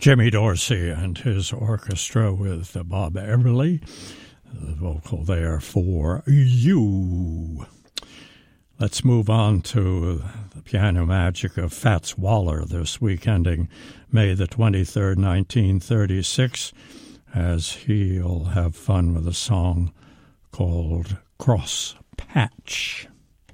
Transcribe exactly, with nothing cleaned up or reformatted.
Jimmy Dorsey and his orchestra with uh, Bob Eberly, the vocal there for You. Let's move on to the piano magic of Fats Waller this week, ending May the twenty-third, nineteen thirty-six, as he'll have fun with a song called Cross Patch.